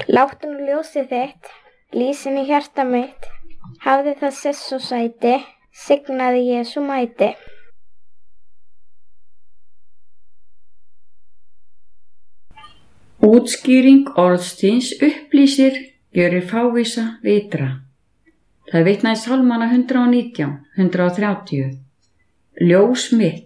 Láttu nú ljósið þitt, lýsin í hjarta mitt, hafði það sess og sæti, signaði Jesú mæti. Útskýring orðsins upplýsir, gjörir fávísa vitra. Það vitnar í Sálmana 119, 130. Ljós mitt.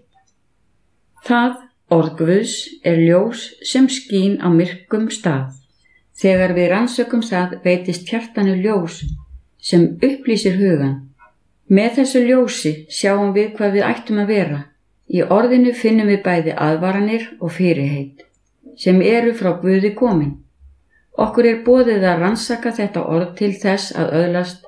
Það, orð Guðs, ljós sem skín á myrkum stað. Þegar við rannsökum það veitist hjartanu ljós sem upplýsir hugan. Með þessu ljósi sjáum við hvað við ættum að vera. Í orðinu finnum við bæði aðvaranir og fyrirheit, sem eru frá Guði komin. Okkur boðið að rannsaka þetta orð til þess að öðlast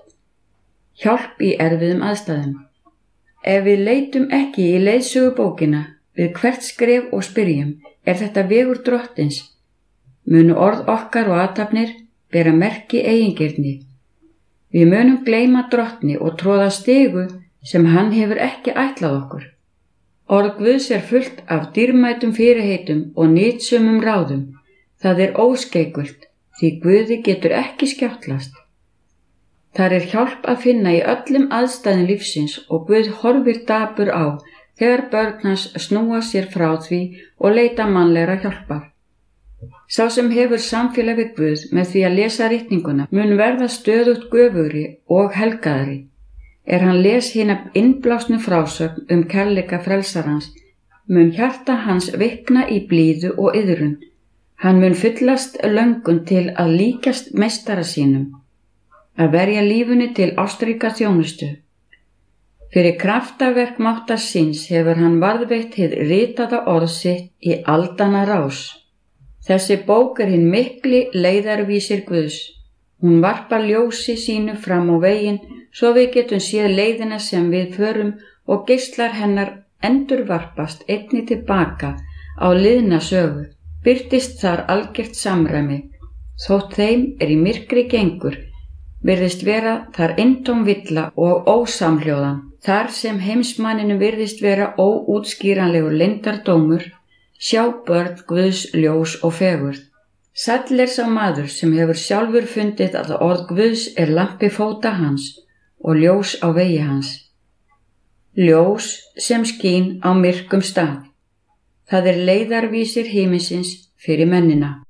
hjálp í erfiðum aðstæðum. Ef við leitum ekki í leiðsögubókina við hvert skref og spyrjum, þetta vegur Drottins, munu orð okkar og athafnir bera merki eigingirni. Við munum gleyma Drottni og troða stigu sem hann hefur ekki ætlað okkur. Orð Guðs fullt af dýrmætum fyrirheitum og nytsömum ráðum. Það óskeikult, því Guði getur ekki skjáttlast. Þar hjálp að finna í öllum aðstæðum lífsins og Guð horfir dapur á þegar börn hans snúa sér frá því og leita mannlegra hjálpar. Sá sem hefur samfélag við Guð með því að lesa ritninguna mun verða stöðugt göfugri og helgaðri. Hann les hina innblásnu frásögn kærleika frelsarans, mun hjarta hans vikna í blíðu og iðrun. Hann mun fyllast löngun til að líkjast meistara sínum, að verja lífinu til ástríka þjónustu. Fyrir kraftaverk máttar síns hefur hann varðveitt hið ritaða orð sitt í aldanna rás. Þessi bók hinn mikli leiðarvísir Guðs. Hún varpar ljósi sínu fram á veginn svo við getum séð leiðina sem við förum og geislar hennar endurvarpast einnig tilbaka á liðna sögu. Birtist þar algert samræmi. Þótt þeim í myrkri gengur, virðist vera þar eintóm villa og ósamhljóðan. Þar sem heimsmanninu virðist vera óútskýranlegur leyndardómur, sjá börn Guðs ljós og fegurð. Sæll sá maður sem hefur sjálfur fundið að orð Guðs lampi fóta hans og ljós á vegi hans. Ljós sem skín á myrkum stað. Það leiðarvísir himinsins fyrir mennina.